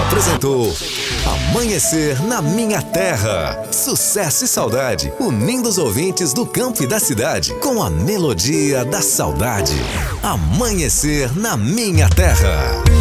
apresentou Amanhecer na Minha Terra. Sucesso e saudade, unindo os ouvintes do campo e da cidade com a melodia da saudade. Amanhecer na Minha Terra.